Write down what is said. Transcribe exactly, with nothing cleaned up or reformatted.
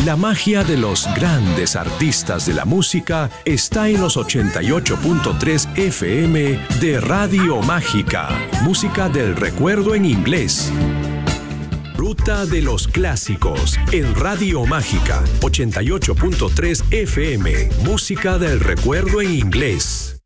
La magia de los grandes artistas de la música está en los ochenta y ocho punto tres F M de Radio Mágica. Música del recuerdo en inglés. Ruta de los clásicos en Radio Mágica. ochenta y ocho punto tres F M. Música del recuerdo en inglés.